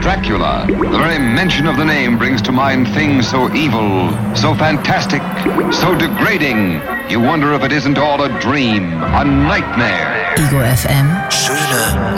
Dracula. The very mention of the name brings to mind things so evil, so fantastic, so degrading. You wonder if it isn't all a dream, a nightmare. Ego FM. Schöne